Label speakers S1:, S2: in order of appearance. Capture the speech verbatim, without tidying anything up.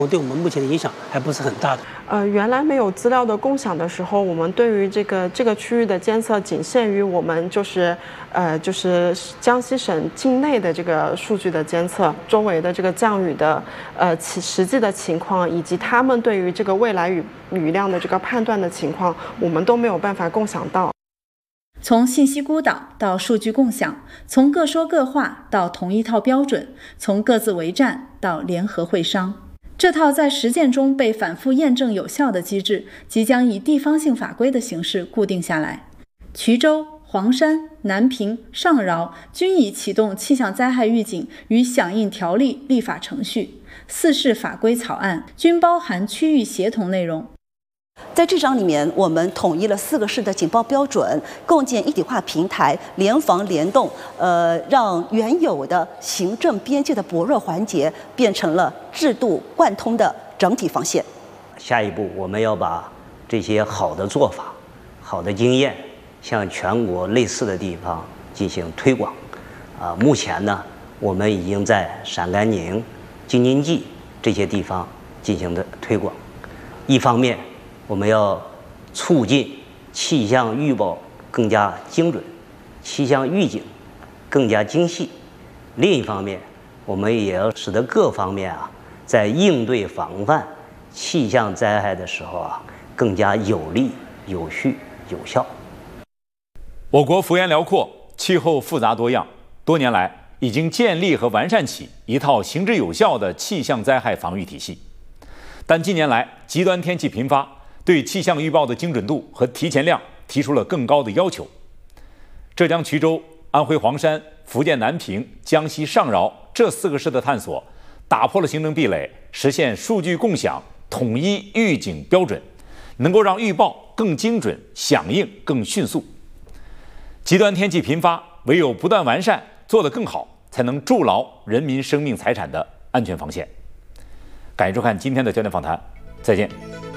S1: 对我们目前的影响还不是很大的。
S2: 呃，原来没有资料的共享的时候，我们对于这个这个区域的监测仅限于我们就是呃就是江西省境内的这个数据的监测，周围的这个降雨的呃其实际的情况，以及他们对于这个未来雨雨量的这个判断的情况，我们都没有办法共享到。
S3: 从信息孤岛到数据共享，从各说各话到同一套标准，从各自为战到联合会商。这套在实践中被反复验证有效的机制，即将以地方性法规的形式固定下来。衢州、黄山、南平、上饶均已启动气象灾害预警与响应条例立法程序，四市法规草案均包含区域协同内容。
S4: 在这章里面，我们统一了四个市的警报标准，构建一体化平台，联防联动，呃，让原有的行政边界的薄弱环节变成了制度贯通的整体防线。
S5: 下一步，我们要把这些好的做法、好的经验，向全国类似的地方进行推广。啊，目前呢，我们已经在陕甘宁、京津冀这些地方进行的推广。一方面，我们要促进气象预报更加精准，气象预警更加精细。另一方面，我们也要使得各方面啊，在应对防范气象灾害的时候啊，更加有力、有序、有效。
S6: 我国幅员辽阔，气候复杂多样，多年来已经建立和完善起一套行之有效的气象灾害防御体系。但近年来，极端天气频发，对气象预报的精准度和提前量提出了更高的要求。浙江衢州、安徽黄山、福建南平、江西上饶这四个市的探索，打破了行政壁垒，实现数据共享、统一预警标准，能够让预报更精准，响应更迅速。极端天气频发，唯有不断完善，做得更好，才能筑牢人民生命财产的安全防线。感谢收看今天的焦点访谈，再见。